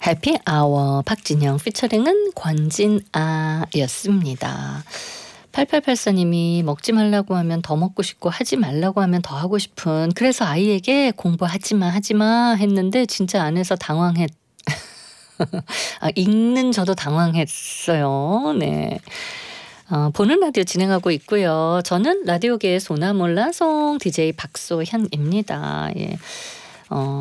해피아워 박진영 피처링은 권진아였습니다. 8884님이 먹지 말라고 하면 더 먹고 싶고 하지 말라고 하면 더 하고 싶은, 그래서 아이에게 공부하지마 하지마 했는데 진짜 안에서 읽는 저도 당황했어요. 네. 보는 라디오 진행하고 있고요. 저는 라디오계의 소나몰라송 DJ 박소현입니다. 예.